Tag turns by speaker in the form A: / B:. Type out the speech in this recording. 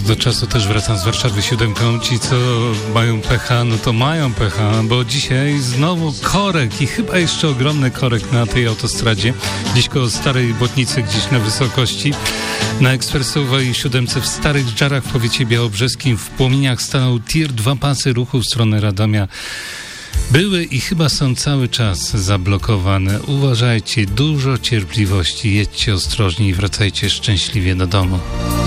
A: do czasu też wracam z Warszawy 7. Ci, co mają pecha, no to mają pecha, bo dzisiaj znowu korek i chyba jeszcze ogromny korek na tej autostradzie. Gdzieś koło Starej Błotnicy, gdzieś na wysokości. Na ekspresowej 7 w Starych Żarach w powiecie białobrzeskim w płomieniach stanął tir, 2 pasy ruchu w stronę Radomia. Były i chyba są cały czas zablokowane. Uważajcie, dużo cierpliwości, jedźcie ostrożnie i wracajcie szczęśliwie do domu.